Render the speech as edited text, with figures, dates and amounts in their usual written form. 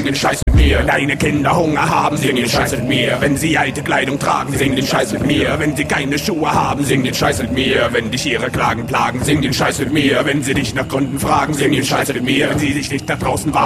den Scheiß mit mir. Wenn deine Kinder Hunger haben, sing den Scheiß mit mir. Wenn sie alte Kleidung tragen, sing den Scheiß mit mir. Wenn sie keine Schuhe haben, sing den Scheiß mit mir. Wenn dich ihre Klagen plagen, sing den Scheiß mit mir. Wenn sie dich nach Gründen fragen, sing den Scheiß mit mir. Wenn sie sich nicht da draußen warten,